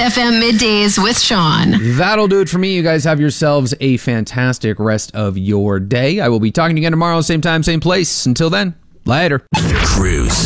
FM Middays with Sean. That'll do it for me. You guys have yourselves a fantastic rest of your day. I will be talking again tomorrow, same time, same place. Until then, later. Cruise.